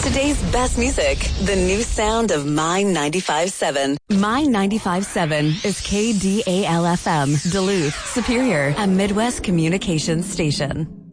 Today's best music, the new sound of My 95.7. My 95.7 is KDAL-FM, Duluth, Superior, a Midwest communications station.